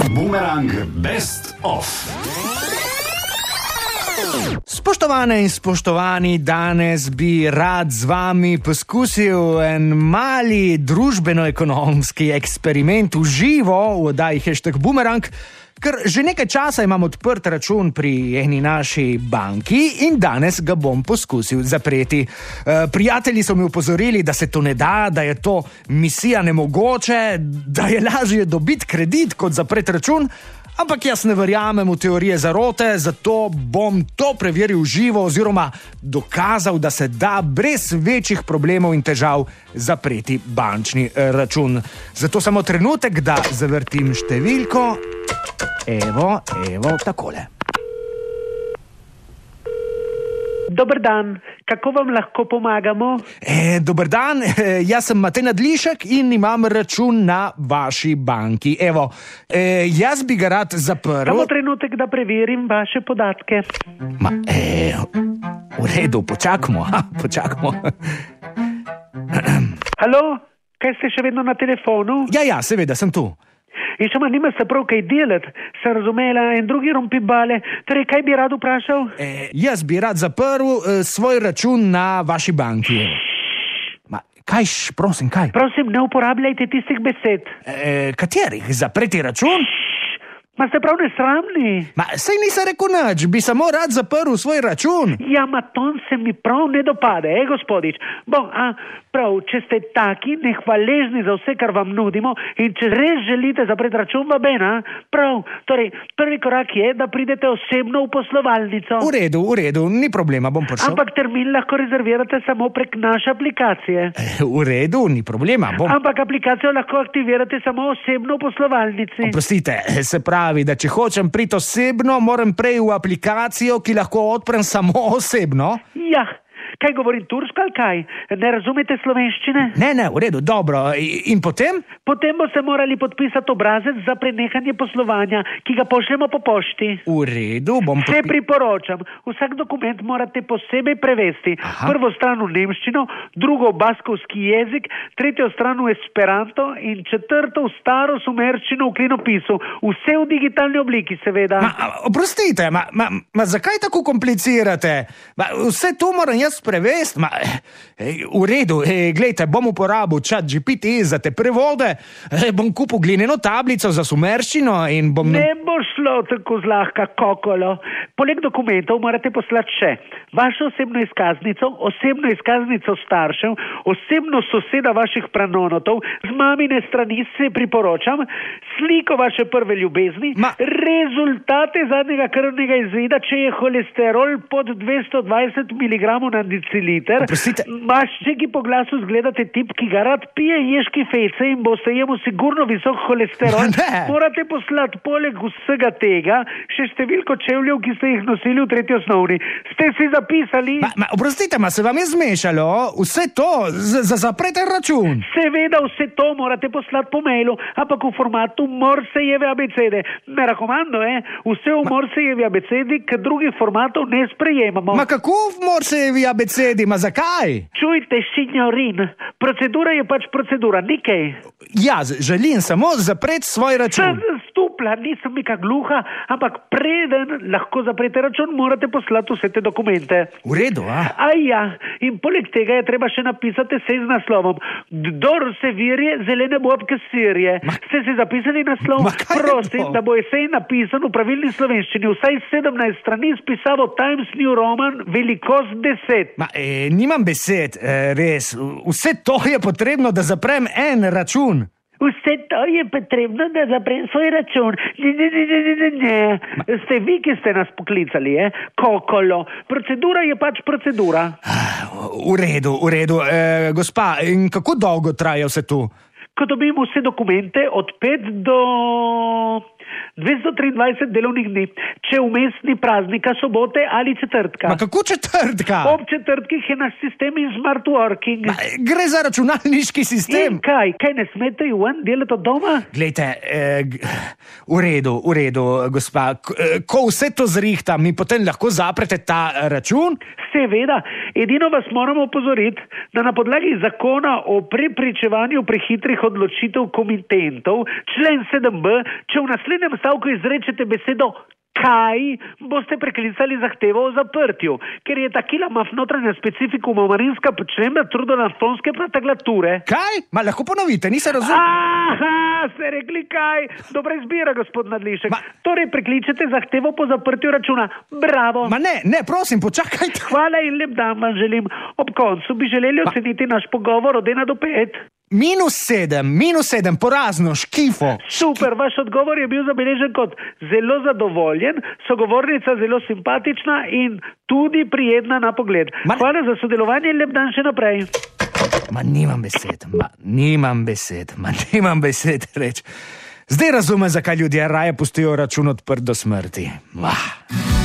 Bumerang Best of. Spoštovane in spoštovani, danes bi rad z vami poskusil en mali družbeno-ekonomski eksperiment v živo v oddaji #Bumerang, ker že nekaj časa imam odprt račun pri eni naši banki in danes ga bom poskusil zapreti. Prijatelji so mi upozorili, da se to ne da, da je to misija nemogoče, da je lažje dobiti kredit kot zapreti račun. Ampak jaz ne verjamem v teorije zarote, zato bom to preveril živo oziroma dokazal, da se da brez večjih problemov in težav zapreti bančni račun. Zato samo trenutek, da zavrtim številko. Evo, takole. Dober dan, kako vam lahko pomagamo? Dober dan, jaz sem Matej Nadlišek in imam račun na vaši banki. Evo, jaz bi ga rad zaprl. Samo trenutek, da preverim vaše podatke. V redu, počakamo. Halo, kaj ste še vedno na telefonu? Ja, seveda, sem tu. In še nima se prav kaj delati, sem razumela, in drugi rompibale. Torej, kaj bi rad vprašal? Jaz bi rad zaprl svoj račun na vaši banki. Prosim, kaj? Prosim, ne uporabljajte tistih besed. Katerih? Zapreti račun? Ma ste prav nesramni. Saj nisem rekel nič, bi samo rad zaprl svoj račun. Ja, ton se mi prav ne dopade, gospodič. Prav, če ste taki nehvaležni za vse, kar vam nudimo in če res želite zapreti račun, prav, torej, prvi korak je, da pridete osebno v poslovalnico. V redu, ni problema, bom prišel. Ampak termin lahko rezervirate samo prek naše aplikacije. V redu, ni problema, bom. Ampak aplikacijo lahko aktivirate samo osebno v poslovalnici. Oprostite, se pravi, da če hočem priti osebno, moram prej v aplikacijo, ki lahko odprem samo osebno? Ja, kaj govorim turško ali kaj? Ne razumete slovenščine? Ne, v redu, dobro. In potem? Potem boste morali podpisati obrazec za prenehanje poslovanja, ki ga pošljemo po pošti. V redu, bom Vse priporočam. Vsak dokument morate posebej prevesti. Prvo stran v nemščino, drugo v baskovski jezik, tretjo stran v esperanto in četrto v staro sumerščino v klinopisu. Vse v digitalni obliki, seveda. Oprostite, zakaj tako komplicirate? Vse to moram jaz prevesti? V redu, glejte, bom uporabil ChatGPT za te prevode, bom kupil glineno tablico za sumerščino in bom... Ne bo šlo tako zlahka, kokolo. Poleg dokumentov morate poslati še vašo osebno izkaznico staršev, osebno soseda vaših pranonotov, z mamine strani se priporočam, sliko vaše prve ljubezni, rezultate zadnjega krvnega izvida, če je holesterol pod 220 mg na deciliter, mašče, ki po glasu zgledate tip, ki ga rad pije ježki fejce in boste jemu sigurno visok holesterol. Morate poslati poleg vsega tega še številko čevljev, ki ste jih nosili v 3. osnovni. Ste si zapisali? Oprostite, se vam je zmešalo? Vse to za zapreten račun? Seveda, vse to morate poslati po mailu, ampak v formatu Morsejeve abecede. Me rakomando, vse v Morsejevi abecedi, ker drugih formatov ne sprejemamo. Kako v Morsejevi abecedi? Zakaj? Čujte, signorin, procedura je pač procedura, nikaj. Ja, želim samo zapreti svoj račun. Stupla, nisem mika gluha, ampak preden lahko zaprete račun, morate poslati vse te dokumente. V redu, in poleg tega je treba še napisati esej z naslovom Kdor se virje, zelene bobke sirje. Ste si zapisali naslov? Prosim, da bo esej napisan v pravilni slovenščini, vsaj 17 strani s pisavo Times New Roman, velikost 10. Nimam besed, res. Vse to je potrebno, da zaprem en račun. Vse to je potrebno, da zaprem svoj račun. Ne. Ste vi, ki ste nas poklicali, kokolo. Procedura je pač procedura. V redu. Gospa, in kako dolgo traja vse to? Ko dobimo vse dokumente, od 5 do 223 delovnih dni, če vmes ni praznika, sobote ali četrtka. Ma kako četrtka? Ob četrtkih je naš sistem in smart working. Gre za računalniški sistem. In kaj ne smete ven delati od doma? Glejte, v redu, gospa, ko vse to zrihta, mi potem lahko zaprete ta račun? Seveda, edino vas moramo opozoriti, da na podlagi zakona o preprečevanju prehitrih odločitev komitentov, člen 7b, če v naslednjem stavku izrečete besedo kaj, boste preklicali zahtevo o zaprtju, ker je takila notranja specifikuma marinska počnemna trudonaftonske pataglature. Kaj? Ma lahko ponovite, nisem razumel. Aha, ste rekli kaj? Dobra izbira, gospod Nadlišek. Torej prekličete zahtevo po zaprtju računa. Bravo. Ma ne, prosim, počakajte. Hvala in lep dan vam želim. Ob koncu bi želeli oceniti naš pogovor od 1 do 5. -7, porazno, škifo. Super, vaš odgovor je bil zabeležen kot zelo zadovoljen, sogovornica zelo simpatična in tudi prijetna na pogled. Hvala za sodelovanje in lep dan še naprej. Ma nimam besed reči. Zdaj razumem, zakaj ljudje raje pustijo račun odprt do smrti.